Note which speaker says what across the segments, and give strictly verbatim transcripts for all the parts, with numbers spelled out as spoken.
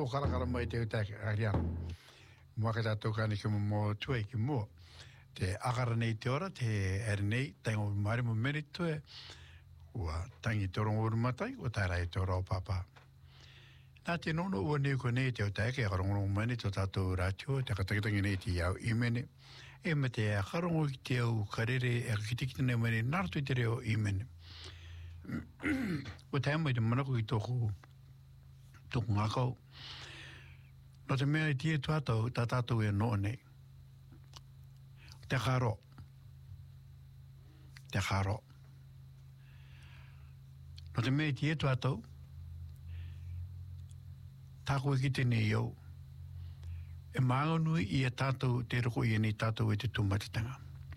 Speaker 1: ko kara kara mai te utaki ariana. Mua ka tātou kāne ki mo tue ki mua. Te akara nei te ora, te ere nei, taingo maari mo meri tue, ua tangi te orongo uru matai, ua tārai te ora o papa. Nā te nono ua nei ko nei te utaki, a karongo mani to tātou rātio, te katakitangi nei te iau imene, e me te karongo ki te au karere, e kitikita nei mani nartu i te reo imene. Ua tai mai te manako ki tōku, tōku ngākau. No te mea i tia tuatau, tā tātou e no nei. Te karo. Te karo. No te mea i tia tuatau, tāko e ki te nei au, e mānganui i a tātou te roko i nei tātou e te tūmatitanga.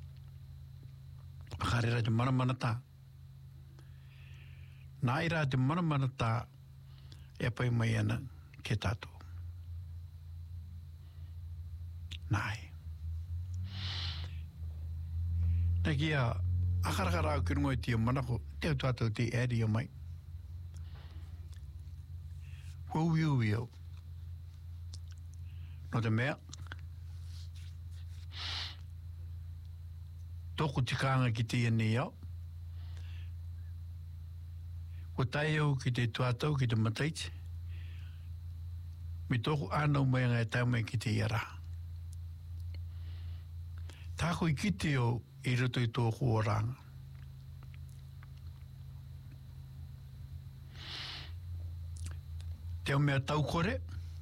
Speaker 1: Akarera te manamana tā. Nā ira te manamana tā, e pai mai ana ke tātou. Nai. Nā kia, akarakara au ki rungo i tia manako, te au tātou te eri o mai. Hui ui au. No te mea, tōku tikanga ki te iani au, ko tai au ki te tuatau ki te mataiti, mi tōku ānau mai ngai tau mai ki te iara. Tāko i ki te au i roto i tōku o ranga. Te au mea tau kore,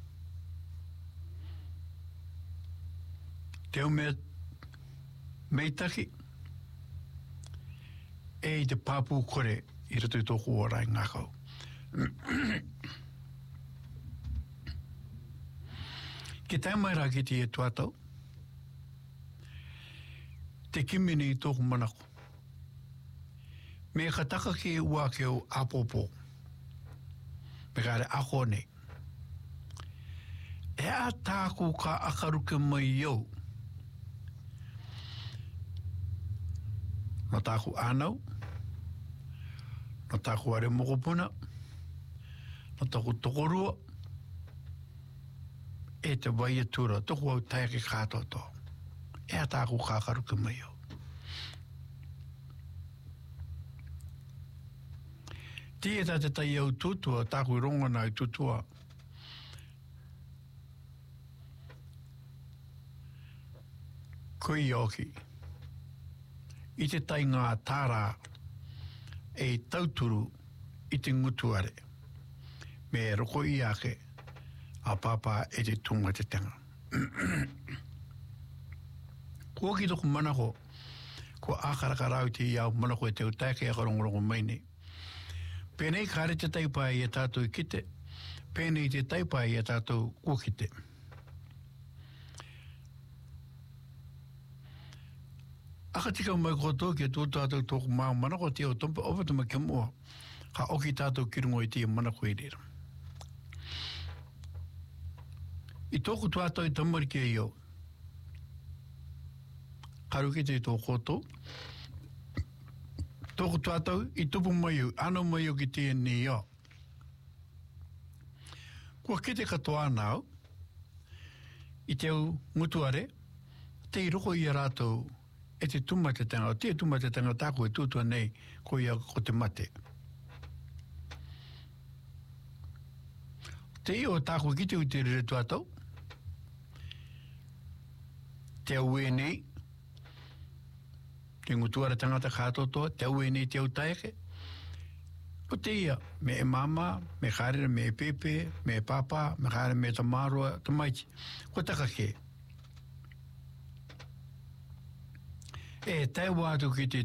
Speaker 1: te au mea meitaki, e i te pāpū kore i roto i tōku o rai ngākau. Ki tai mai rā ki te e tuatau, te kimini i tōku manako. Me ka taka ki e ua ke o apopo. Me ka re ako nei. E a tāku ka akaruke mai iau. No tāku ānau, no tāku are mokopuna, no tāku tokorua, e te waia tura, toku au taike kātoto. E a tāku kākaruke mai au. Tia tā te tai au tutua, tāku i rongona i tutua. Kui oki. I te tai ngā tāra e tauturu i te ngutuare. Me roko i ake a papa e te tunga te tenga. Kua ki toku manako, ko ākarakarau te iau manako e te utaike e karongorongo mai nei. Pēnei kāre te taipai e tātou i kite, pēnei te taipai e tātou kua kite. Aka tika mai koto ki e tō tātou tōku māu manako te o tompa opatuma ke mua, ka oki tātou kirungo i te manako i rira. I tōku tātou i tamari ke i au, karu ki te tō koto, tōku tātou i tupu mai au, anō mai au ki te ni au. Kua kite katoa nāu, i te au ngutuare, te i roko i a rātou, e te tumatetanga, o te tumatetanga tāko e tūtua nei ko ia ko te mate. Te i o tāko ki te uti rere tuatau, te au e nei, te ngutuara tangata kātotoa, te au e nei te au taeke, o te ia, me e mama, me kārera, me e pepe, me e papa, me kārera, me e tamarua, tamaiti, ko taka ke. E tai wātu ki te